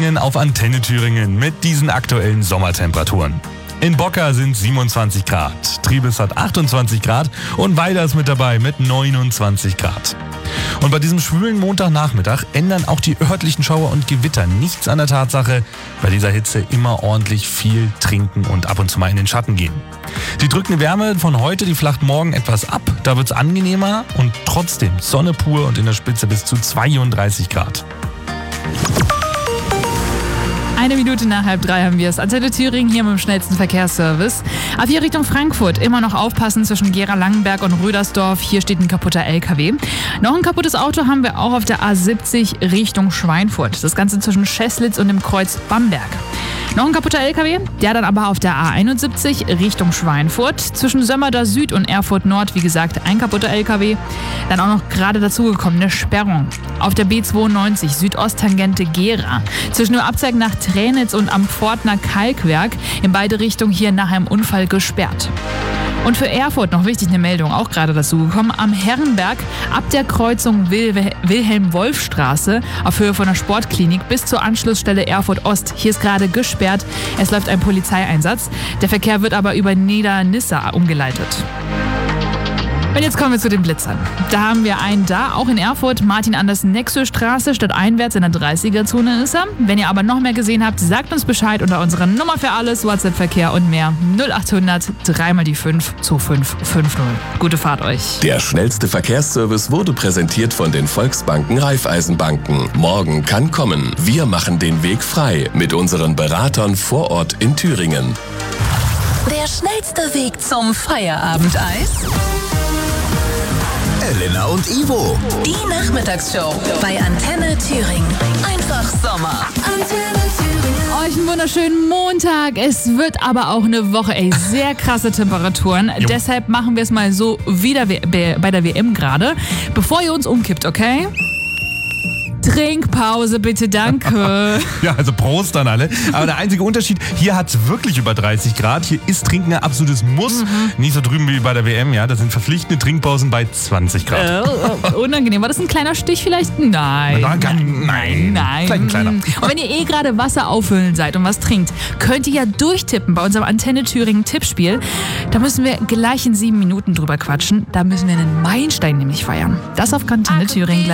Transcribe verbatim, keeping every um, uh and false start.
Thüringen auf Antenne Thüringen mit diesen aktuellen Sommertemperaturen. In Bocka sind siebenundzwanzig Grad, Triebes hat achtundzwanzig Grad und Weiler ist mit dabei mit neunundzwanzig Grad. Und bei diesem schwülen Montagnachmittag ändern auch die örtlichen Schauer und Gewitter nichts an der Tatsache, bei dieser Hitze immer ordentlich viel trinken und ab und zu mal in den Schatten gehen. Die drückende Wärme von heute, die flacht morgen etwas ab, da wird's angenehmer und trotzdem Sonne pur und in der Spitze bis zu zweiunddreißig Grad. Eine Minute nach halb drei haben wir es. Antenne Thüringen hier mit dem schnellsten Verkehrsservice. Ab hier Richtung Frankfurt immer noch aufpassen zwischen Gera-Langenberg und Rödersdorf. Hier steht ein kaputter L K W. Noch ein kaputtes Auto haben wir auch auf der A siebzig Richtung Schweinfurt. Das Ganze zwischen Scheslitz und dem Kreuz Bamberg. Noch ein kaputter L K W, der dann aber auf der A einundsiebzig Richtung Schweinfurt. Zwischen Sömmerda Süd und Erfurt Nord, wie gesagt, ein kaputter L K W. Dann auch noch gerade dazugekommen eine Sperrung. Auf der B zweiundneunzig Südosttangente Gera. Zwischen dem Abzweig nach Tränitz und am Pfortner Kalkwerk in beide Richtungen hier nach einem Unfall gesperrt. Und für Erfurt noch wichtig eine Meldung, auch gerade dazugekommen. Am Herrenberg ab der Kreuzung Wil- Wilhelm-Wolf-Straße auf Höhe von der Sportklinik bis zur Anschlussstelle Erfurt-Ost. Hier ist gerade gesperrt. Es läuft ein Polizeieinsatz. Der Verkehr wird aber über Niedernissa umgeleitet. Und jetzt kommen wir zu den Blitzern. Da haben wir einen da, auch in Erfurt, Martin-Andersen-Nexö-Straße, stadteinwärts in der dreißiger-Zone ist er. Wenn ihr aber noch mehr gesehen habt, sagt uns Bescheid unter unserer Nummer für alles, WhatsApp-Verkehr und mehr. null achthundert drei mal die fünf zwei fünf fünf null. Gute Fahrt euch. Der schnellste Verkehrsservice wurde präsentiert von den Volksbanken Raiffeisenbanken. Morgen kann kommen. Wir machen den Weg frei mit unseren Beratern vor Ort in Thüringen. Der schnellste Weg zum Feierabendeis? Elena und Ivo. Die Nachmittagsshow bei Antenne Thüringen. Einfach Sommer. Antenne Thüringen. Euch einen wunderschönen Montag. Es wird aber auch eine Woche, ey, sehr krasse Temperaturen. Jo. Deshalb machen wir es mal so wie der W- bei der W M gerade. Bevor ihr uns umkippt, okay? Trinkpause bitte, danke. Ja, also Prost an alle. Aber der einzige Unterschied, hier hat es wirklich über dreißig Grad. Hier ist Trinken ein absolutes Muss. Mhm. Nicht so drüben wie bei der W M, ja. Das sind verpflichtende Trinkpausen bei zwanzig Grad. Äh, unangenehm. War das ein kleiner Stich vielleicht? Nein. Nein, nein, nein. Nein. Vielleicht ein kleiner. Und wenn ihr eh gerade Wasser auffüllen seid und was trinkt, könnt ihr ja durchtippen bei unserem Antenne Thüringen Tippspiel. Da müssen wir gleich in sieben Minuten drüber quatschen. Da müssen wir einen Meilenstein nämlich feiern. Das auf Antenne Thüringen.